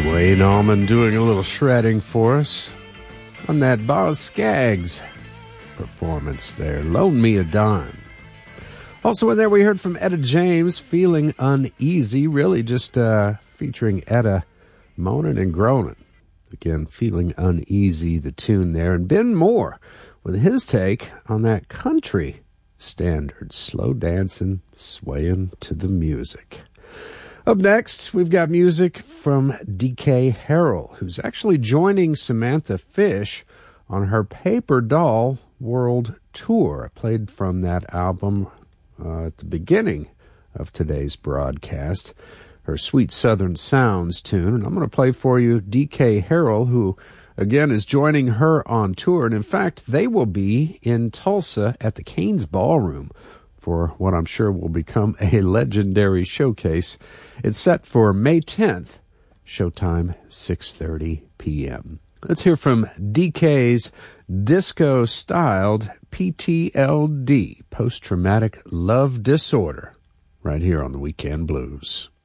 Wayne Allman doing a little shredding for us on that Boz Scaggs performance there. Loan Me a Dime. Also in there we heard from Etta James, Feeling Uneasy, really just featuring Etta moaning and groaning. Again, Feeling Uneasy, the tune there. And Ben Moore with his take on that country standard, slow dancing, swaying to the music. Up next, we've got music from DK Harrell, who's actually joining Samantha Fish on her Paper Doll World Tour. I played from that album at the beginning of today's broadcast, her Sweet Southern Sounds tune. And I'm going to play for you DK Harrell, who, again, is joining her on tour. And in fact, they will be in Tulsa at the Cain's Ballroom for what I'm sure will become a legendary showcase. It's set for May 10th, showtime 6:30 p.m. Let's hear from DK's disco-styled PTLD, Post-Traumatic Love Disorder, right here on the Weekend Blues.